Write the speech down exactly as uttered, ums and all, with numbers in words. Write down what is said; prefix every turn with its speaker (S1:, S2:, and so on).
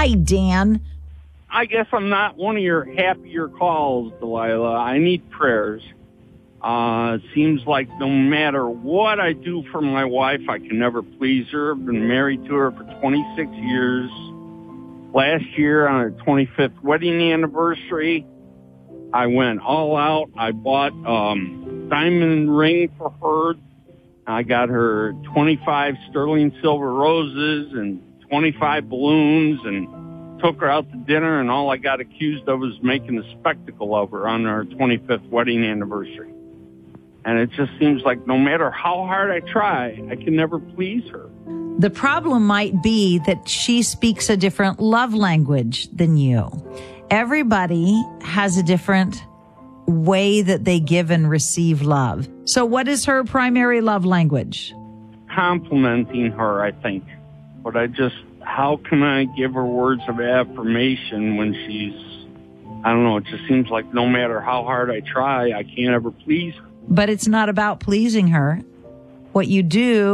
S1: Hi, Dan.
S2: I guess I'm not one of your happier calls, Delilah. I need prayers. Uh, it seems like no matter what I do for my wife, I can never please her. I've been married to her for twenty-six years. Last year, on her twenty-fifth wedding anniversary, I went all out. I bought um diamond ring for her. I got her twenty-five sterling silver roses and twenty-five balloons and took her out to dinner, and all I got accused of was making a spectacle of her on her twenty-fifth wedding anniversary. And it just seems like no matter how hard I try, I can never please her.
S1: The problem might be that she speaks a different love language than you. Everybody has a different way that they give and receive love. So what is her primary love language?
S2: Complimenting her, I think. But I just, how can I give her words of affirmation when she's, I don't know, it just seems like no matter how hard I try, I can't ever please her.
S1: But it's not about pleasing her. What you do